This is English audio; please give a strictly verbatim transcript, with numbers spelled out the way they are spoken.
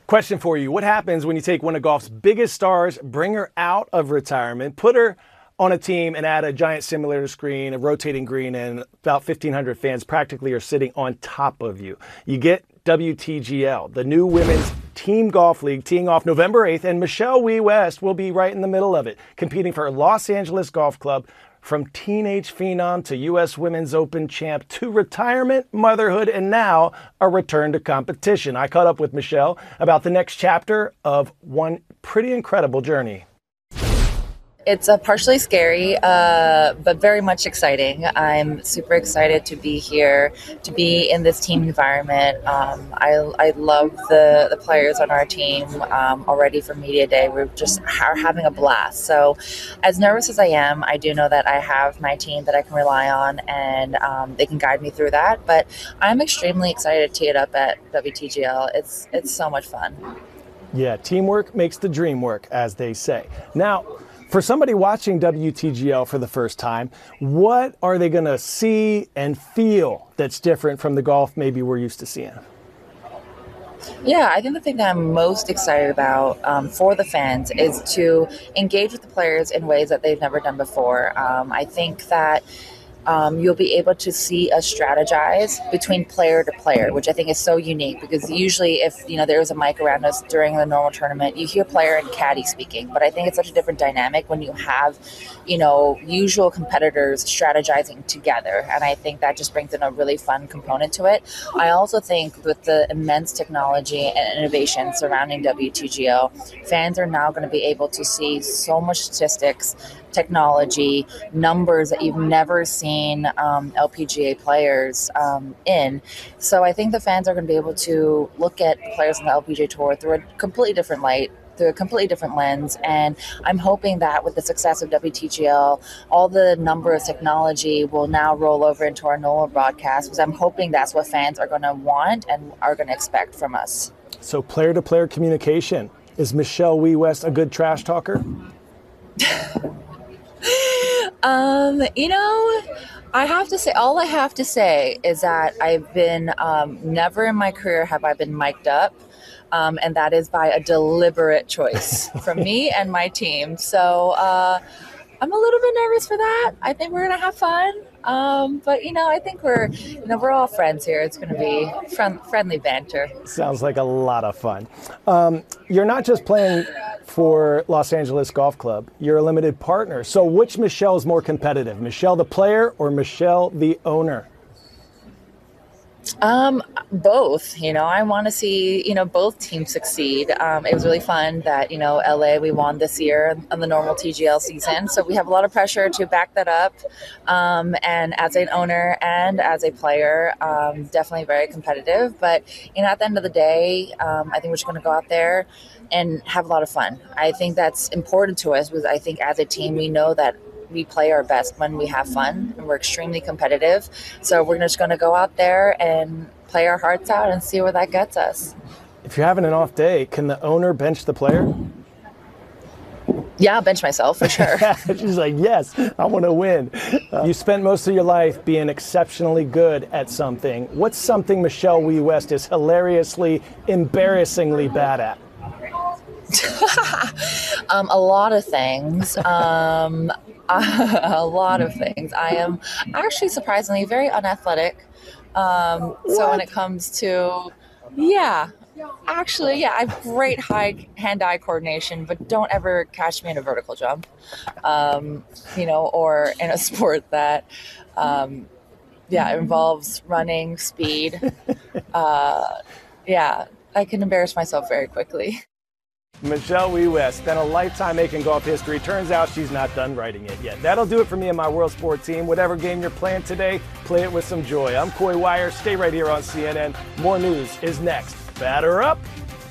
Question for you. What happens when you take one of golf's biggest stars, bring her out of retirement, put her on a team and add a giant simulator screen, a rotating green, and about fifteen hundred fans practically are sitting on top of you? You get W T G L, the new women's team golf league, teeing off November eighth, and Michelle Wie West will be right in the middle of it, competing for Los Angeles Golf Club. From teenage phenom to U S Women's Open champ to retirement, motherhood, and now a return to competition. I caught up with Michelle about the next chapter of one pretty incredible journey. It's uh, partially scary, uh, but very much exciting. I'm super excited to be here, to be in this team environment. Um, I, I love the, the players on our team. Um, already for Media Day, we're just are having a blast. So as nervous as I am, I do know that I have my team that I can rely on, and um, they can guide me through that. But I'm extremely excited to tee it up at W T G L. It's, it's so much fun. Yeah, teamwork makes the dream work, as they say. Now, for somebody watching W T G L for the first time, what are they going to see and feel that's different from the golf maybe we're used to seeing? Yeah, I think the thing that I'm most excited about um, for the fans is to engage with the players in ways that they've never done before. Um, I think that Um, you'll be able to see us strategize between player to player, which I think is so unique, because usually if, you know, there is a mic around us during the normal tournament, you hear player and caddy speaking. But I think it's such a different dynamic when you have, you know, usual competitors strategizing together. And I think that just brings in a really fun component to it. I also think with the immense technology and innovation surrounding W T G L, fans are now going to be able to see so much statistics, technology, numbers that you've never seen um, L P G A players um, in. So I think the fans are going to be able to look at players on the L P G A Tour through a completely different light, through a completely different lens. And I'm hoping that with the success of W T G L, all the number of technology will now roll over into our NOLA broadcast, because I'm hoping that's what fans are going to want and are going to expect from us. So player-to-player communication. Is Michelle Wie West a good trash talker? Um, you know, I have to say, all I have to say is that I've been, um, never in my career have I been mic'd up. Um, and that is by a deliberate choice from me and my team. So, uh, I'm a little bit nervous for that. I think we're going to have fun. Um, but, you know, I think we're, you know, we're all friends here. It's going to be friend, friendly banter. Sounds like a lot of fun. Um, you're not just playing for Los Angeles Golf Club. You're a limited partner. So which Michelle is more competitive? Michelle the player or Michelle the owner? Um, both, you know, I want to see, you know, both teams succeed. Um, it was really fun that, you know, L A, we won this year on the normal T G L season. So we have a lot of pressure to back that up. Um, and as an owner and as a player, um, definitely very competitive. But, you know, at the end of the day, um, I think we're just going to go out there and have a lot of fun. I think that's important to us, because I think as a team, we know that we play our best when we have fun, and we're extremely competitive. So we're just going to go out there and play our hearts out and see where that gets us. If you're having an off day, can the owner bench the player? Yeah, I'll bench myself for sure. She's like, yes, I want to win. Uh, you spent most of your life being exceptionally good at something. What's something Michelle Wie West is hilariously, embarrassingly bad at? um, a lot of things. Um, a lot of things. I am actually surprisingly very unathletic. Um, so when it comes to, yeah, actually, yeah, I have great high hand-eye coordination, but don't ever catch me in a vertical jump, um, you know, or in a sport that, um, yeah, involves running, speed. Uh, yeah, I can embarrass myself very quickly. Michelle Wie West spent a lifetime making golf history. Turns out she's not done writing it yet. That'll do it for me and my World Sport team. Whatever game you're playing today, play it with some joy. I'm Coy Wire. Stay right here on C N N. More news is next. Batter up.